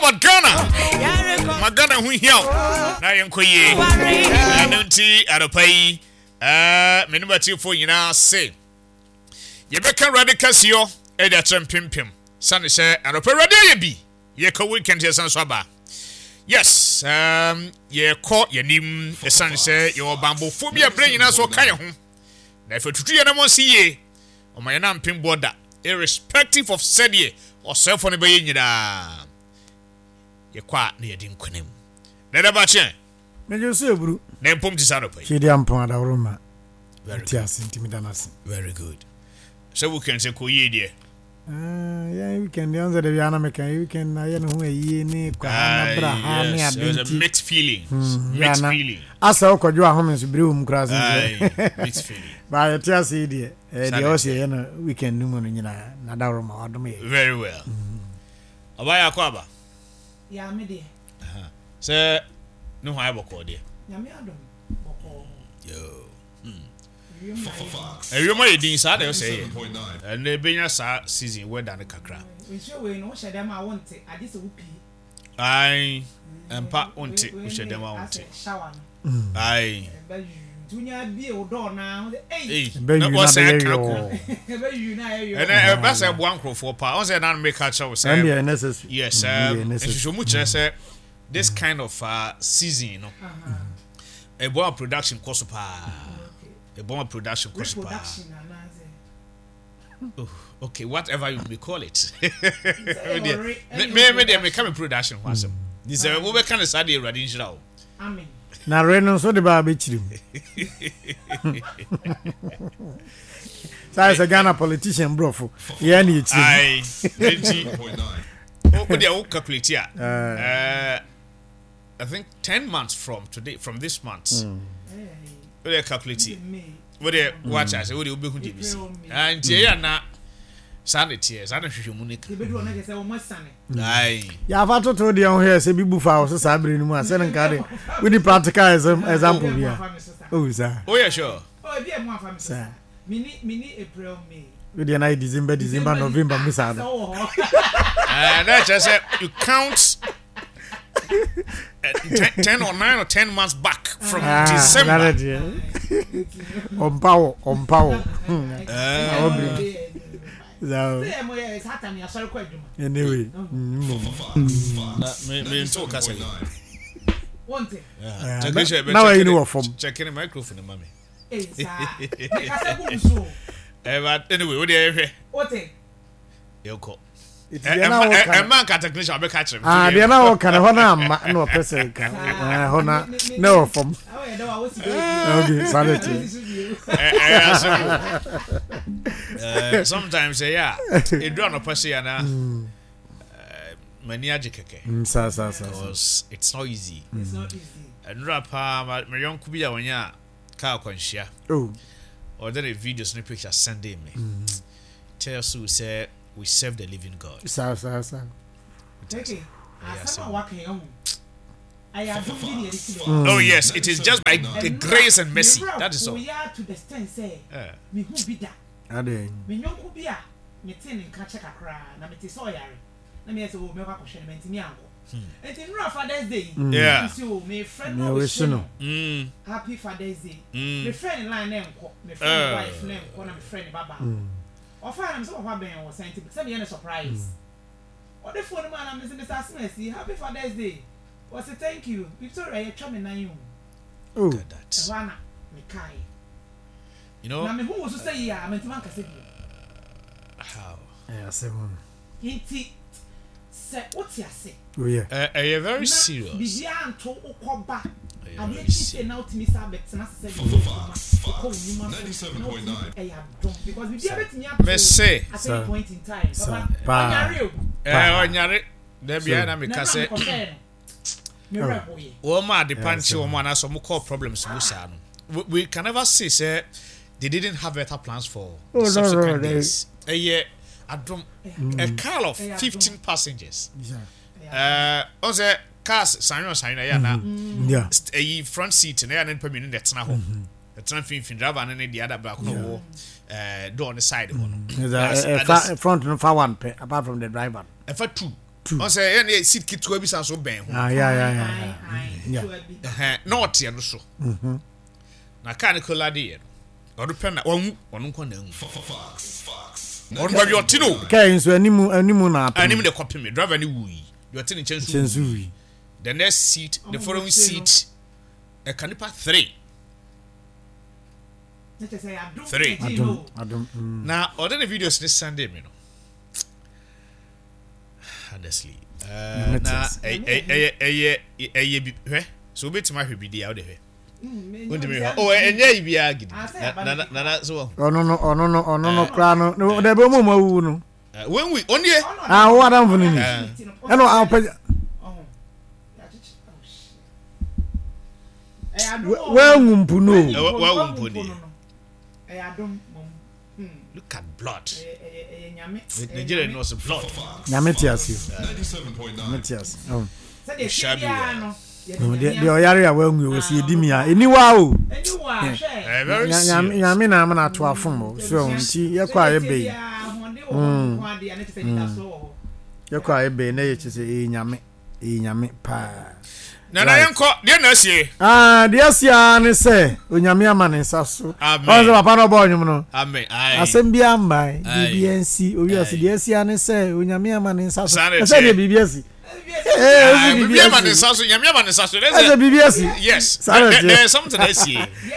about Ghana? My Ghana who here? Na yenkoye. Anunti aropai. Menumber 2 for you now say. Yebeka radicasio eda pimpim. Sunny say aropai radio be. Ye ko weekend here san swaba. Yes, ye ko ye nim the sun say your bamboo phobia brain us or kaya home. If you treat anyone see ye, or my name pin border, irrespective of said ye or self on a bay in ye quite near dim quenim. Let about chain. May you say, Bru? Name pump this out of pay. Chidiam Ponda Roma. Very good. So we can say, Koye, dear. Yeah, you can answer the Yanamakan. You can, I know who ye need. Yes, there's a mixed feeling. Mixed feeling. I saw Kodua Homens Broom crossing. Mixed feeling. By a Chelsea, dear. The Ocean, we can do Munina, Nadaroma, very well. Abaya Kwaba. Yeah, me dear. Sir, no, I will call dear. Yamiadum. Yo. You might be inside, they'll say, and they bring us a season where than the Kakra. We show we know them. I want it. I just whoopee. I am part on it, which I don't want it. Shower. I Junior be a door now. Hey, what's a crackle? And I pass a one crow for pounds and I make catch up. Yes, so much as this kind of season, you know, a bomb production cost a bomb production cost. Okay, whatever you may call it. Maybe they may come in production. This is what kind of Saturday running show. Amen. Now, Renan, so the barbecue. So, as a Ghana politician, bro, for Yanni, I 20.9. Oh, they all calculate here. I think 10 months from today, from this month. They calculate. What they watch us, what they will be who and yeah, now sanity, I don't show Monica. Aye, yeah, I've told you here, say, be buffalo, so Sabrin, my son and Cardi, with the practical example here. Oh, sir. Oh, yeah, sure. Oh, dear, one family, sir. Mini April, May. With the night, December, November, Miss Adam. And that's just you count 10 or 9 or 10 months back from December. On power. Anyway, me talk as now I know from checking the microphone, mommy. But anyway, what do you hear? What it? You call. A man can technician be catch him. They are now kind of no person. No from. Okay, sanity. Sometimes yeah, it draw no person na maniaje keke. Because it's not easy. It's not easy. And rapper my young kubi awanya ka kwanhia. Oh. Or then a video snippet picture send me. Tell us who say we serve the living God. Sir. Okay. Oh yes, it is just by the grace and mercy. That is all. We are to the stand say. Me who be that? Ade. Me nyom who be a me tin in catch kakra na me ti so yare. Na me say o me kwa kwhwe me ntimi anko. And in Father's Day. Yeah. So me friend no Happy Father's Day. Me friend line name ko. Me friend wife name ko na me friend baba. Offer am so what ben was saying to me a surprise. What the phone man am Mr. Smith, Happy Father's Day. Was a thank you. Victoria, you chum in you. Oh, that. Wana, me kai. You know, I mean, who was to say, yeah, I meant to make a city. How? Yeah, 7. Inti, say, what's your say? Oh, yeah. You're very serious. Bibian to Okoba. I didn't say now to Miss Abbott, and I said, 97.9. Because we did it say, at any point in time. There be an amicase. Oma the punch woman has some core problems. We can never say, sir, they didn't have better plans for subsequent days. A year, a car of 15 passengers. Also, cars, Yana, yeah, a front seat and then permanent that's now home. The train driver and then the other back door on the side. Front and far one, apart from the driver. And for 2. On say any seat kit to be so ben. Yeah. Not ya no so. Na kan ko lade or pen na onu ko na hu. On ba bi otino. Kai so animu na apem. Anim de copy me driver ni wu yi. You otini chensu. The next seat, the following seat, a canipa 3. 3. Now, other the videos this Sunday, you know. Honestly, so bit my be out there. Oh, and yeah, be arguing. So, no, crano. No, there be no. When we only what I'm doing. I know I'll pay. Well, look at blood. Nigeria knows blood. Yametias. 97.9. The area where we was Dimia. Anyway, Yamina Mana to our phone. So, you're quite a bay. You're quite a bay. Nature say, Yami pa. Nana yanko dia na sie dia sia ne se onyame amane nsaso onzo papa no boy nyum no amen ai asem bia mbai BBNC owiase dia sia ne se onyame amane nsaso ese dia BBNC bibia amane nsaso nyame amane nsaso ese BBNC yes there's something that sie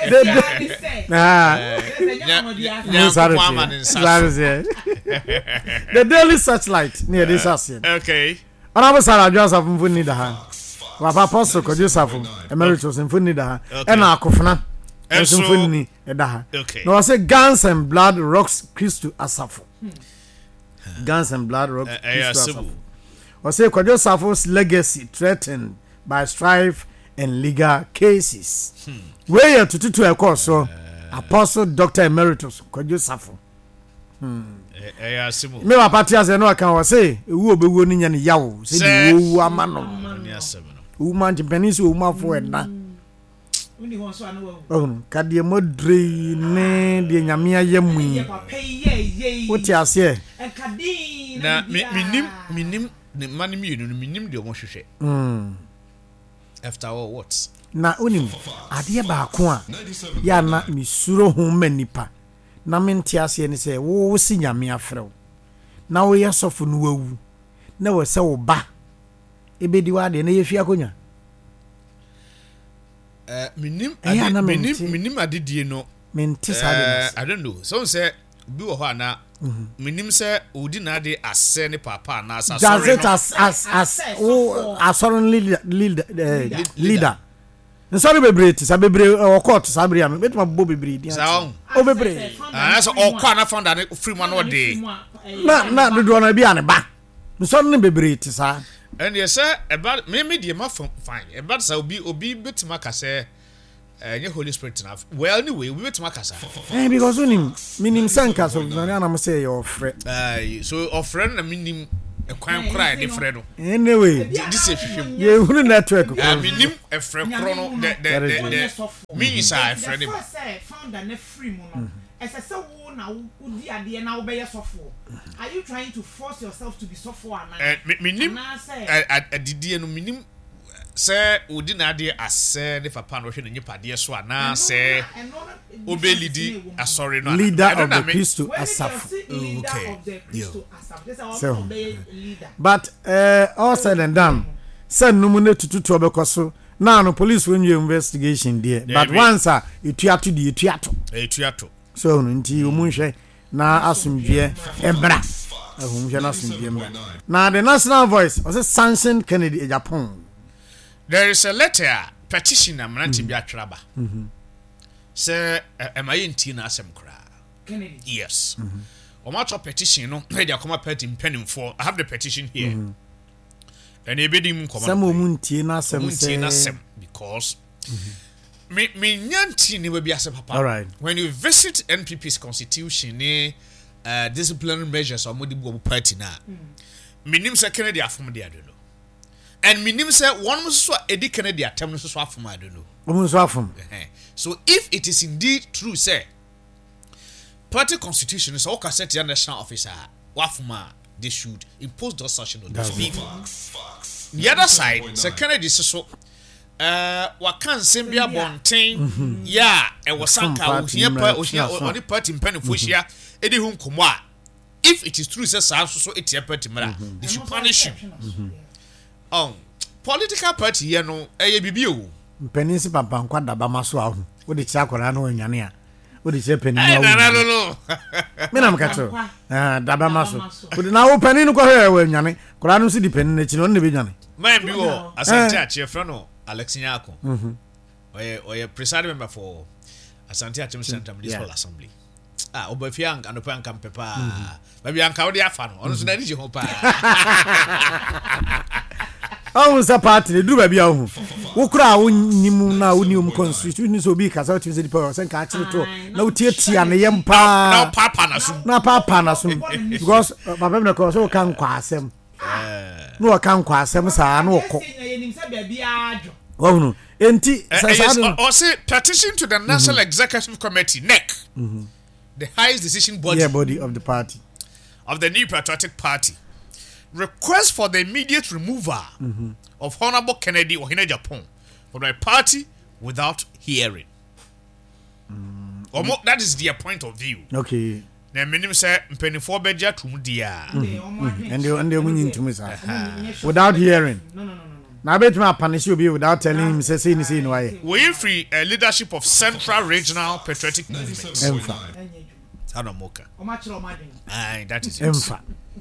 the daily searchlight near this house okay ona bo sara adwasa fumfu ni da ha Papa Apostle Kodjosafo emeritus mfuni da ha na akofna mfuni da ha no I say Guns and Blood Rocks Christo Asafo Guns and Blood Rocks Christo Asafo I say Kodjosafo's legacy threatened by strife and legal cases where to a course so Apostle Dr. Emeritus Kodjosafo me wa party as no kan say ewu obewu ni nya ne yawo say di wo amano woman Japanese woman for na kadie modre ne de nyame ayemu woti ase na minim ne mani mi no minim de omo hwehwe after all what na onim ade ba ko a ya na misuro ho manipa na mente ase ne se wo si nyame afrew na wo yesofo no wawu na wo se wo ba ebedi wade na yefia konya minim adidie no mente sade I don't know so say bi wo ho ana minim say odi na de ase ne papa na asa sorry no asoron leader sorry bebre sa bebre o court sa bebre am betima bo bebre dia o bebre so o kwa na found that free man no dey na do na bia ne ba sorry ne bebre ti sa and yes sir about me dey ma fine about sa obi betima ka say any Holy Spirit enough well anyway we betima ka sa because unim minim sanka so na na mo say your friend so our friend na minim a kwan cry the friend anyway this is fifim ye hunu network minim a friend chrono the me is a friend found na free mo no ese se wo na udi ade na wo be yesofo are you trying to force yourself to be sofo ana minim adidie no minim se udi na ade ase ne papa no hwe ne nyipade so ana se obelidi asori no leader of the Christo Asaf okay so but all said and done send no mune tututu obekoso now no police when you investigation there but once etuato so nti omunhwe na asumdwe ebra ahumhwe na asumdwe ebra na the National Voice was Samson Kennedy Japan. There is a letter petition amranti bi atwraba say am I na asem kra Kennedy yes o petition no e dia come petition penning for I have the petition here and ebedim come some muntie na asem because me nyanti ni we bi asem papa all right when you visit NPP's constitution disciplinary measures or modibu party na minim say Kennedy afom de ado no and minim say one so edi Kennedy atem no so afom ado no so if it is indeed true say party constitution is all cassette national officer wafuma they should impose those sanctions on those people. The other side, Sir Kennedy so wakan sembia bonten ya e wasanka ohia party mpani fohia edi hu nkomo a if it is true say so etia party mara they should punish him. Political party here no eye bibi o mpani si papa nkwa daba maso ahu wo de chia akora no anyane a wo de chia pani no no me na mkacho daba maso wo de na wo pani no kwa he wo anyane kora no si di pani na chi no ne be nyane man bi wo Asante Ache friend no Alex Nyako oye presiding member for Asante Ache Central Municipal Assembly obafia anopa anka mpepa baby anka wo de afa no ono so na ri je ho pa sa party ne duru bia ho wo kura wo nyimu na wo nium constitution ni so bi kasa wo timi power sen ka akire to na wo tie ne yem pa na papa na so because papa me ko so kan kwa asem no kan kwa asem sa na wo ko no enti or say petition to the National Executive Committee NEC the highest decision body of the party of the New Patriotic Party request for the immediate removal of Honorable Kennedy Ohene Japan from the party without hearing. That is their point of view. Okay. Na menim say mpenifo beja tum dia. And they mean to me without hearing. No. Now bet me punish you without telling him say why. We free leadership of Central Regional Patriotic Movement. Sanomoka. That is it.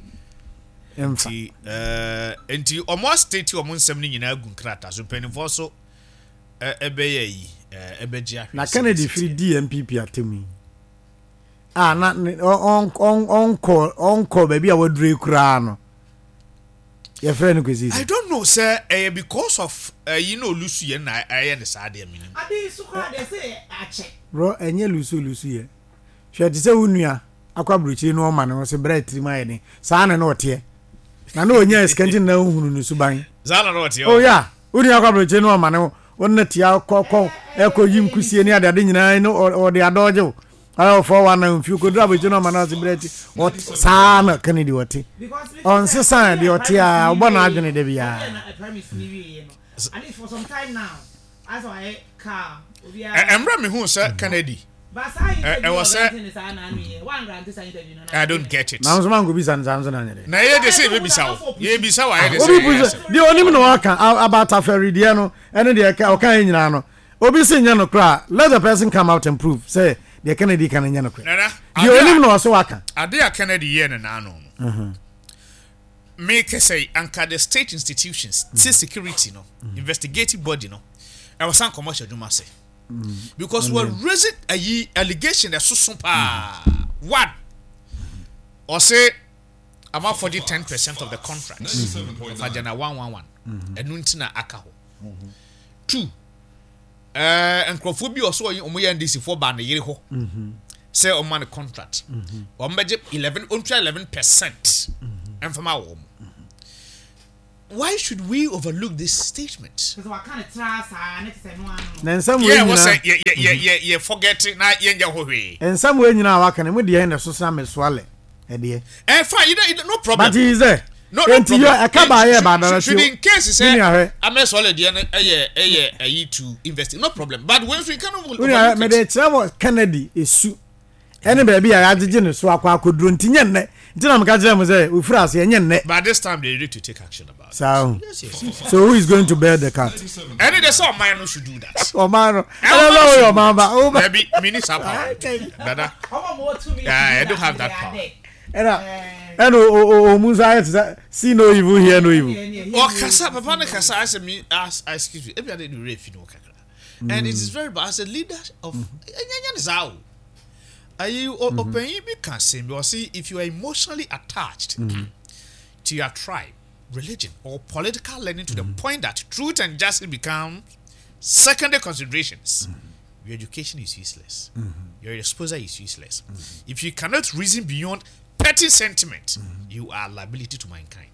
Enti almost state omo nsem ni nyina agun krata so penifo so ebeye yi ebejia na Kennedy free DMPP atemi na on call baby a wodre kura no your friend kwezi I don't know sir because of lusu ye na aye ne sa de mini ade su kwa de say ache bro enye lusu ye hwe de say unua akwa bruchi no ma no se bra trima ye ni sa na ote na no nya skantin na hunu no suban zala no ote oh yeah unua akwa bruchi no ma no wonna tia kokko yim kusie ni ade nyina no o de adoje ayo for one na mfi ko dra bruchi no ma na se bra ti what sa na Kennedy wote on se sa de ote a obo na adwene de bia and it's for some time now as I car Emra me hu sir Kennedy I don't get it. Now man go be Zanzan na ye dey say be bisa wa ye dey say the only no about Aferidiano and the okay nyina no obi say nya no kra let the person come out and prove say the Kennedy can nya no kra the only no so waka ade a Kennedy ye na no make say anka the state institutions security no investigative body no I was some commercial do say because we're raising a allegation that so one or say I'm out for the 10% of the contract for Jana 111 and Nuntina Akaho. Two and Crophobia also in Omoyan for Ban Yeriho say on money contract or budget 11% and from our home. Why should we overlook this statement? Because what kind of trust in some way you forget it na yenja howe. In some way nyina waka na mudi end so sam swale e de. Fine, you no problem. But he is there. No problem. You akaba here ba na should in case say ameswale de na to invest. No problem. But when we can me dey travel Kennedy esu. Any baby I agege ne so akwa akoduro ntinye nne. Ntina mka jere mo say we frase enye nne. But this time they need to take action about it. So who is going to bear the cat? Any they saw man who should do that. Oh man. I don't know your mama. Oh baby minister power. Dada. I don't have that power. And Musa see no evil here no evil. Oh kasa papa na kasa I say me excuse me. Ebi ade do refi no kakra. And it is very bad as a leader of enya zao. Are you open? You can say, see, if you are emotionally attached to your tribe, religion, or political learning to the point that truth and justice become secondary considerations, your education is useless. Your exposure is useless. If you cannot reason beyond petty sentiment, you are a liability to mankind.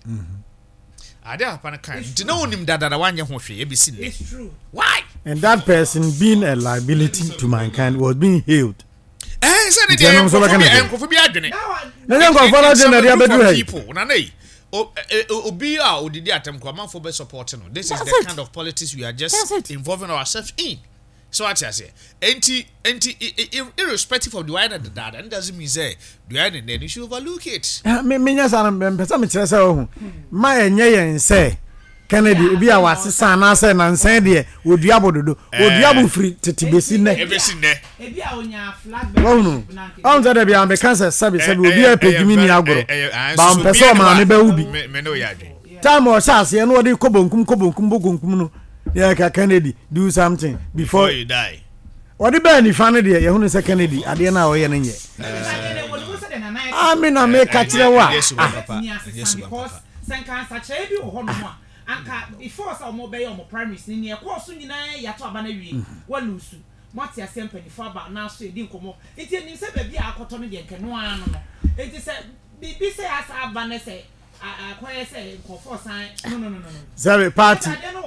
It's true. Why? And that person being a liability to mankind was being healed. say the enkofo bi adwene na enkofo na adwene dia bedu hey people na nei obi a odidi atem ko amanfo be support no this is the kind of politics we are just involving ourselves in. So what I say, irrespective of the wine and the dad, and doesn't mean say the wine and then you should overlook it. Me yes, I'm me tell say my enye say Kennedy be our sister na say na nsan de oduabo dodo oduabo free tetibesi ne ebi a onya flag no on say be am be cancer sabi obi a pegimi ni agoro ba mpeso ma ne ba ubi me no yadwe time o chance ye no odi kobonkum bogonkum no yeah Kennedy do something before you die what the ban if fan de ye hu say Kennedy ade na o ye ne nye amina me ka kire wa yes because senkan sache bi o ho no a anka before sa omo be omo primaries ni e course nyina ya to aba na wi wa lusu mati asem penifo aba na so edi nkomo enti enim se ba bia akoto no de nkeno anu no enti se bi se asa aba na se akoye se nkofo san no Zare party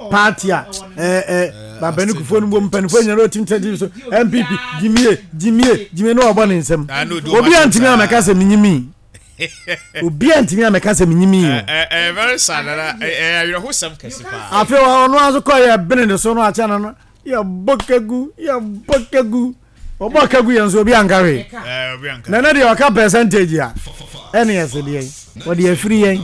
babeni kufo no bom penifo nyaro otimtedi so MPP jimie no obo ne nsem obi antimi ameka se minyimi obi antimi ameka se minyimi very sad you who some kesipa afi ono azo ko ya bene so no acha no ya bokagu obokagu yanzo obi ankare na na de waka percentage ya NS de what dey free yen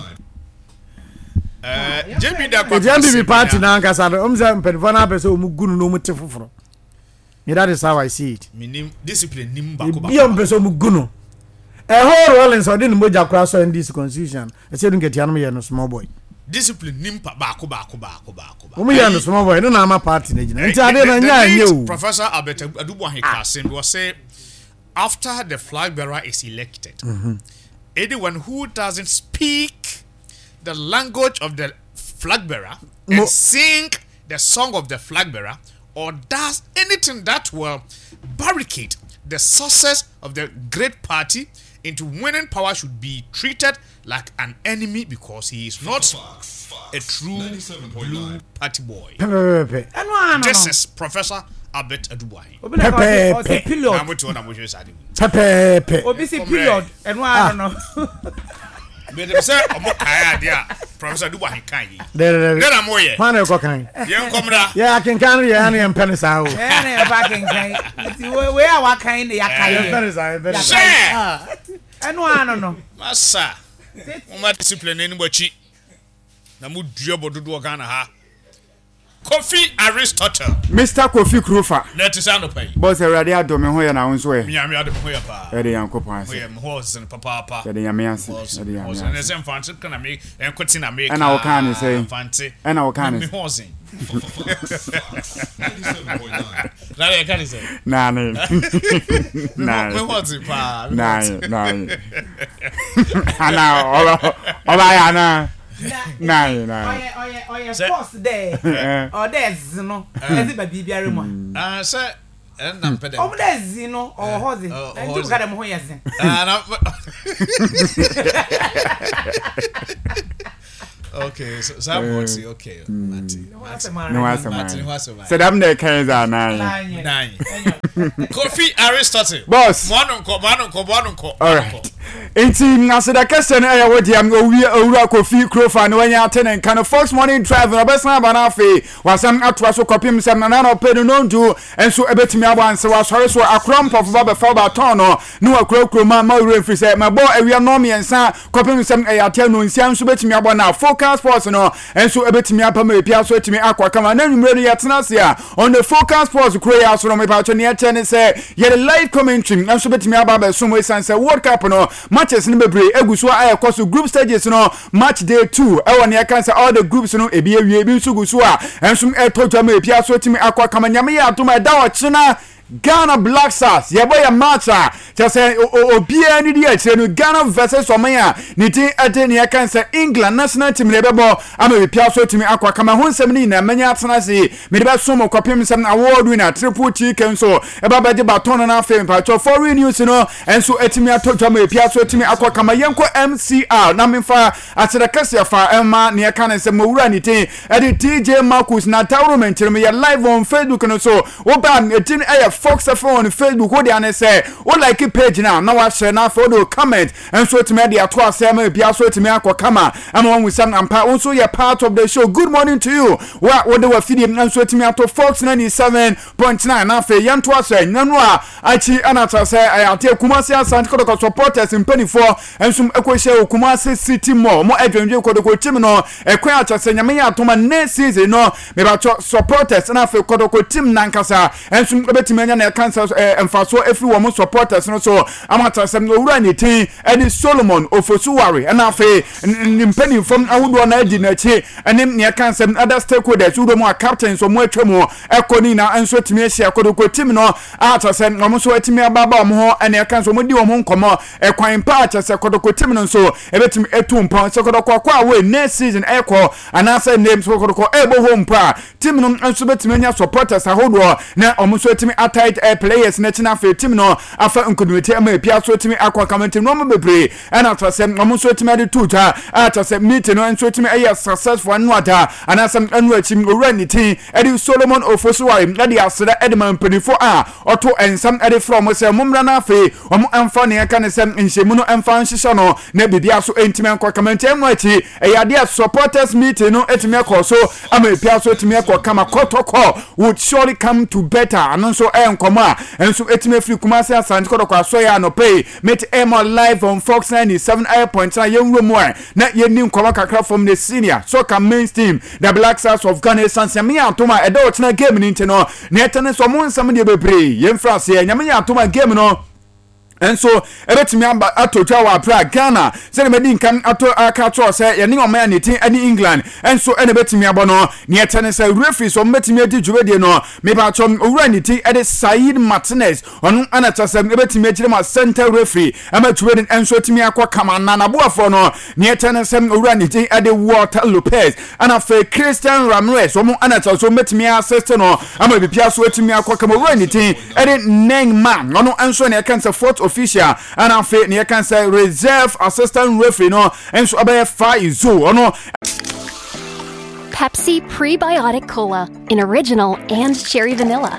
JB party na ankasa do omza mpedifo na pese omugunu no mute foforo that is how I see it minim discipline nimba ko ba bi pese omugunu whole Rollins or didn't moja cross in this constitution I said don't get yanum ye no small boy discipline nimpa ba ko omu ye no small boy no na ama party na gina nti ade na nya anye Professor Albert Adubuahin Kasim was say after the flag bearer is elected anyone who doesn't speak the language of the flag bearer and sing the song of the flag bearer or does anything that will barricade the success of the great party into winning power should be treated like an enemy because he is not a true blue party boy. This is Professor Albert Adubuahin. Period. But they say Omokaya dia Professor Adubuahin kan yi. Then am oye. Man e ko kan. Yen komra. Yeah, I can kan ye an yen penisa o. Eh ba kan kan. We are wa kan de yakai. Penisa. No. Massa. Uma discipline ni bochi. Na mu dua bododo Ghana ha. Kofi Aristotle. Mr. Kofi Krufa. Let us sound pay. Boss already adome ho ya na wonso e. Me adome ho ya pa. E de yankopon ase. We horse and papa. E de yame ase. E de yame. And sem fancy kana me enkwoti na me. And I can say. Fancy. And I can. Me horse. 97.9. Na e kan say. Na. Me horse pa. Na. Ana oba ya na. No. Oh, force there. Or there's no. As if a baby mo. Sir, and I'm pedal. Oh, there's no or hosey. And you got a moyas. Okay, so someone's okay. No, so I'm the Kansas 9. Kofi Aristotle. Boss. One. All right. Enti naseda question aya wodi am owura Kofi Krufa no anya atene kan Fox Morning Drive no besan ba na afi wasam atoa so kopim sem na na openu no ndu enso ebetimi abanse wasore so akrom of ba fa ba ton no akro ma ure fi se mabo awia no me ensa kopim sem aya ate no nsia nso betimi abo na Focus Sports no enso ebetimi apama epia so etimi akwa kama na nwumre no yetena se a on the Focus Sports kro ya so no me pa to ne etene se ye the live commentary enso betimi aba ba so mo esanse World Cup no matches ni bebre eguso ayekoso group stages no match day 2 e won ye kan say all the groups no ebi ewie bi so guso a ensum etotwa ma epia so timi akwa kama nyame ya atoma da wo china Ghana Black Stars ye boy match just say obia ni dia kire no Ghana versus Omania ni tin ade ni kan say England national team le bebo ama epia so timi akwa kama ho nsem ni na manya atena se me de be so mo kopim nsem award winner triple T kenso e baba de baton na fame pa to foreign news no enso etimi atotwa ma epia so timi akwa kama yenko MCR na memfa atira kase fa ema ni kan say mo wura ni tin e de TJ Marcus na Tauro mentere me live on Facebook no so oba etin Fox FM on Facebook wo dia ne say wo like page now na wa share na for do comment and so to me dia to asem e bia so to me akokama am won with some ampa also you part of the show. Good morning to you. What they were feeding and so to me to Fox 97.9 na fe yanto ase nanu a achi anata say ayate Kumasi Asante Kotoko supporters in penny for and some equation Kumasi City more edwenje Kotoko team no ekwan achase nyame ya atoma next season no me ba supporters na fe Kotoko team nankasa and some ebetimi anya na cancer emfaso efi wo mo supporters no so amata sem no wura ni tin Eddie Solomon Ofosuware and na fe penny from awudo na edi na chi enim ne cancer other stakeholders who mo captains so mo atwemo ekoni na enso timi ehia Kotoko team no atase mo so atimi ababa mo and ya kan so mo di wo nkomo ekwan pa achase Kotoko team no so ebetimi etu mpa se Kotoko kwa we next season ekọ anasa names Kotoko ebo home pa team no enso betimi nya supporters ahodo na omo so etimi tight players na china fe team no afa nkonumete ama epia so etimi akwa kamenti no mo bebre and atase omo so etimi ade tuta atase meeting no enso etimi aye successful no ata anasa anu achim oranity Eddie Solomon Ofosuware na dia aseda Edman Penifo a oto ensam ade from se mumra na fe omo amfa ne aka ne sem nhemu no amfa nhihye no na bibia so entimi akwa kamenti emu achi eyade supporters meeting no etimi akọ so ama epia so etimi akọ kama Kotoko would surely come to better anonso enkoma enso etimi free Kumasi Asante Kotoko asoya no pay met emo live on Fox 97.9 yenwro mo na yenni nkoma kakra from the senior soccer mainstream the Black Stars of Ghana Sansiame atoma edo ochina game ni ntino na etene so mo nsam de bebre yemfra se nyame atoma game no enso ebetimi amba atotwa wa pra Ghana se medi nkan ato aka to se ye ni oman netin ani England enso ene betimi abono ne etene se referee so betimi adi dwede no me ba chom owura netin ede Said Martinez onu anata se ebetimi agire ma center referee ama dwede enso timi akwa kamana na boafo no ne etene se owura netin ede Walter Lopez ana fe Christian Ramirez omo anata so betimi assist no ama bipia so etimi akwa kama owura netin ede Nengman onu enso ne kan se fourth official and I'm fit near can say reserve assistant referee no and so about 5 zo no. Pepsi Prebiotic Cola in original and cherry vanilla.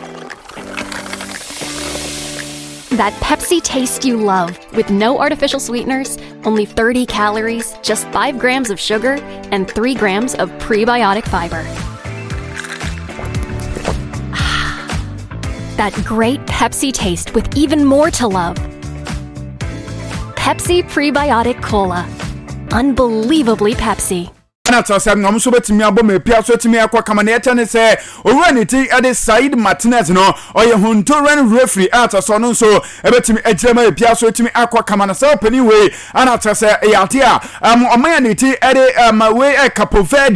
That Pepsi taste you love with no artificial sweeteners, only 30 calories, just 5 grams of sugar and 3 grams of prebiotic fiber. That great Pepsi taste with even more to love. Pepsi Prebiotic Cola. Unbelievably Pepsi. Anata no so betimi abo me pia so timi akwa kama na etane se oranity ade Said Martinez no oye Honduran referee ata so no so ebetimi ejema pia so timi akwa kama na se pani we anata se yatia omanity ade we Capo Verde